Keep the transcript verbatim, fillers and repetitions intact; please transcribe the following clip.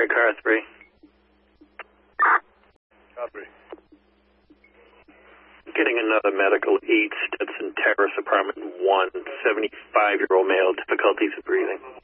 primary car three. Copy. Getting another medical, eight Stetson Terrace, apartment one, seventy-five-year-old male, difficulties of breathing.